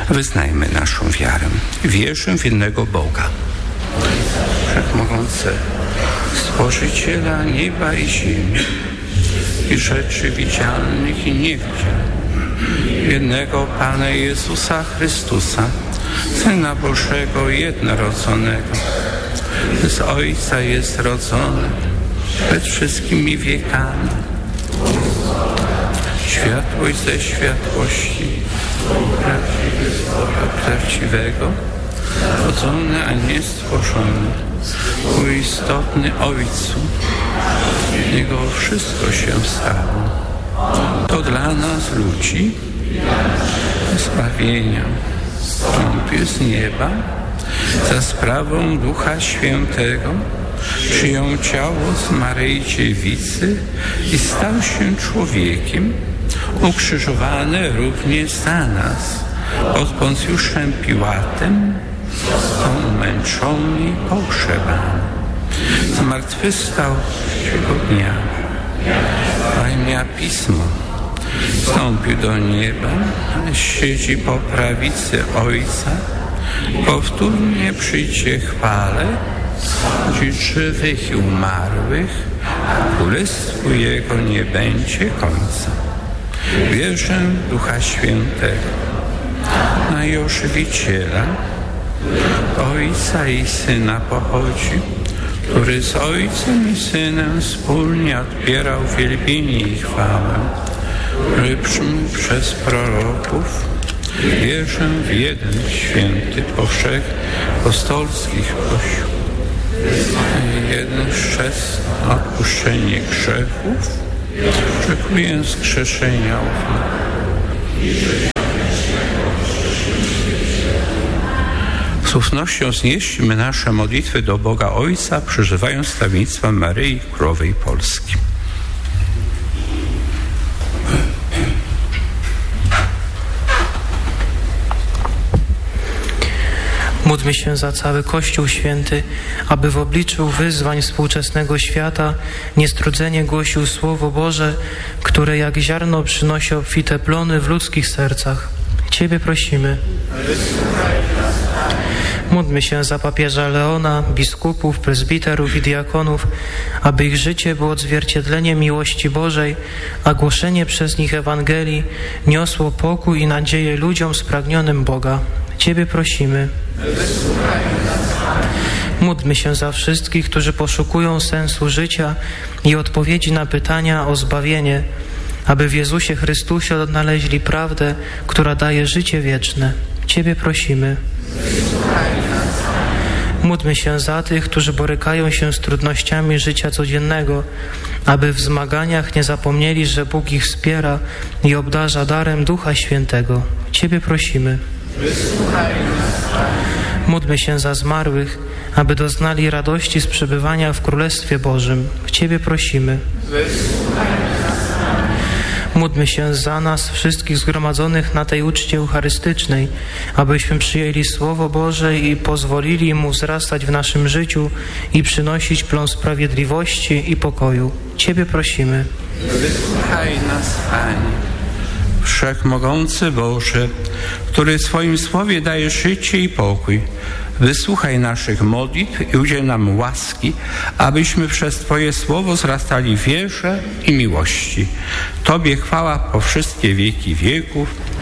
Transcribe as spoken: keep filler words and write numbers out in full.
Wyznajmy naszą wiarę. Wierzę w jednego Boga, Wszechmogącego, Stworzyciela nieba i ziemi i rzeczy widzialnych i niewidzialnych, jednego Pana Jezusa Chrystusa, Syna Bożego jednorodzonego, z Ojca jest rodzony przed wszystkimi wiekami, światłość ze światłości, prawdziwy z Boga prawdziwego, rodzony, a nie stworzony, uistotny Ojcu. Z Niego wszystko się stało. To dla nas ludzi zbawienia wstąpił z nieba, za sprawą Ducha Świętego przyjął ciało z Maryi Dziewicy i stał się człowiekiem, ukrzyżowany również za nas pod Poncjuszem Piłatem, został umęczony i pogrzebany. Zmartwychwstał trzeciego dnia, zajmia Pismo, wstąpił do nieba, siedzi po prawicy Ojca, powtórnie przyjdzie chwale, gdzie żywych i umarłych, królestwu Jego nie będzie końca. Wierzę w Ducha Świętego, najożywiciela, Ojca i Syna pochodzi, który z Ojcem i Synem wspólnie odbierał wielbienie i chwałę, który brzmi przez proroków. Wierzę w jeden święty, powszechny, apostolski Kościół, jeden chrzest na odpuszczenie grzechów, oczekuję wskrzeszenia ofiar. Z ufnością znieśmy nasze modlitwy do Boga Ojca, przeżywając stawiennictwa Maryi Królowej Polski. Módlmy się za cały Kościół Święty, aby w obliczu wyzwań współczesnego świata niestrudzenie głosił Słowo Boże, które jak ziarno przynosi obfite plony w ludzkich sercach. Ciebie prosimy. Módlmy się za papieża Leona, biskupów, prezbiterów i diakonów, aby ich życie było odzwierciedleniem miłości Bożej, a głoszenie przez nich Ewangelii niosło pokój i nadzieję ludziom spragnionym Boga. Ciebie prosimy. Módlmy się za wszystkich, którzy poszukują sensu życia i odpowiedzi na pytania o zbawienie, aby w Jezusie Chrystusie odnaleźli prawdę, która daje życie wieczne. Ciebie prosimy. Módlmy się za tych, którzy borykają się z trudnościami życia codziennego, aby w zmaganiach nie zapomnieli, że Bóg ich wspiera i obdarza darem Ducha Świętego. Ciebie prosimy. Módlmy się za zmarłych, aby doznali radości z przebywania w Królestwie Bożym. Ciebie prosimy. Módlmy się za nas, wszystkich zgromadzonych na tej uczcie eucharystycznej, abyśmy przyjęli Słowo Boże i pozwolili mu wzrastać w naszym życiu i przynosić plon sprawiedliwości i pokoju. Ciebie prosimy. Wysłuchaj nas, Panie. Wszechmogący Boże, który w swoim Słowie daje życie i pokój, wysłuchaj naszych modlitw i udziel nam łaski, abyśmy przez Twoje Słowo wzrastali w wierze i miłości. Tobie chwała po wszystkie wieki wieków.